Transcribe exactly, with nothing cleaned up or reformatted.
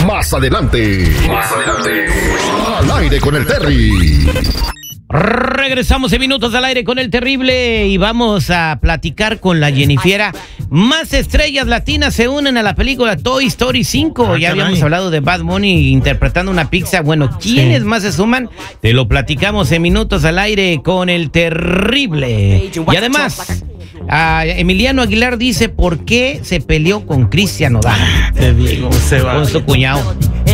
Más adelante. Más adelante. Al aire con el Terry. Regresamos en Minutos al Aire con el Terrible y vamos a platicar con la Jennifiera. Más estrellas latinas se unen a la película Toy Story cinco. Ah, ya caray. Habíamos hablado de Bad Bunny interpretando una pizza. Bueno, ¿quiénes sí. más se suman? Te lo platicamos en Minutos al Aire con el Terrible. Y además, uh, Emiliano Aguilar dice por qué se peleó con Cristian Nodal. Te digo, se va. Con su cuñado.